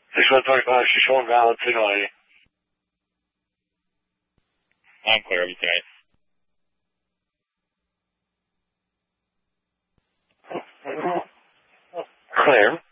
6125, she's showing valid signal ID. I'm clear, everything. Clear.